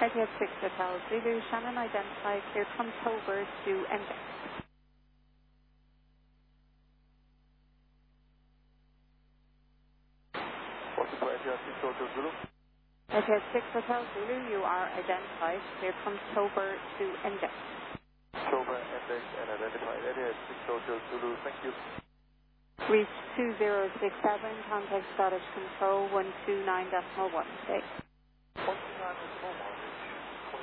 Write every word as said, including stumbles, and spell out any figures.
Etihad six Hotel Zulu, Shannon identified, cleared from Tober to Index. What's the Etihad six Hotel Zulu? Etihad six Hotel Zulu, you are identified, cleared from Tober to Index. Tober, Index, and identified. Etihad six Hotel Zulu, thank you. Reach two zero six seven, contact Scottish Control one two nine point one six.